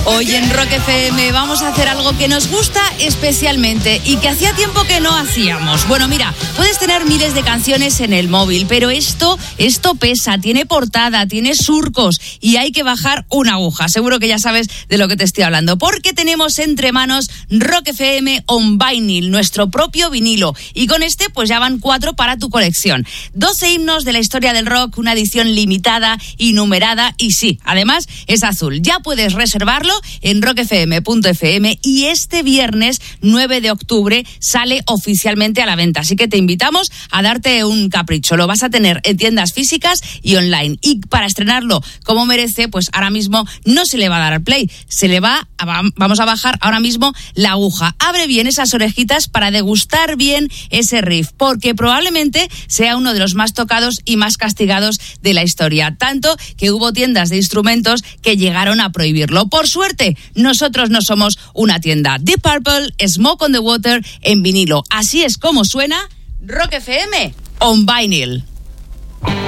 Hoy en Rock FM vamos a hacer algo que nos gusta especialmente y que hacía tiempo que no hacíamos. Bueno, mira, puedes tener miles de canciones en el móvil, pero esto pesa, tiene portada, tiene surcos y hay que bajar una aguja. Seguro que ya sabes de lo que te estoy hablando, porque tenemos entre manos Rock FM On Vinyl, nuestro propio vinilo. Y con este pues ya van 4 para tu colección. 12 himnos de la historia del rock, una edición limitada y numerada, y sí, además es azul. Ya puedes reservarlo en rockfm.fm y este viernes 9 de octubre sale oficialmente a la venta. Así que te invitamos a darte un capricho. Lo vas a tener en tiendas físicas y online. Y para estrenarlo como merece, pues ahora mismo no se le va a dar al play. Vamos a bajar ahora mismo la aguja. Abre bien esas orejitas para degustar bien ese riff, porque probablemente sea uno de los más tocados y más castigados de la historia. Tanto que hubo tiendas de instrumentos que llegaron a prohibirlo. Por suerte, nosotros no somos una tienda. Deep Purple, Smoke on the Water en vinilo. Así es como suena Rock FM On Vinyl.